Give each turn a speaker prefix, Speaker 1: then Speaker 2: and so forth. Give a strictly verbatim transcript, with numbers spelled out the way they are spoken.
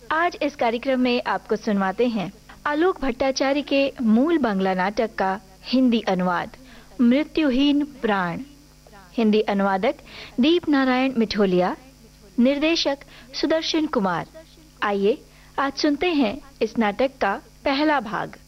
Speaker 1: आज इस कार्यक्रम में आपको सुनवाते हैं आलोक भट्टाचार्य के मूल बांग्ला नाटक का हिंदी अनुवाद मृत्युहीन प्राण। हिंदी अनुवादक दीप नारायण मिठोलिया, निर्देशक सुदर्शन कुमार। आइए आज सुनते हैं इस नाटक का पहला भाग।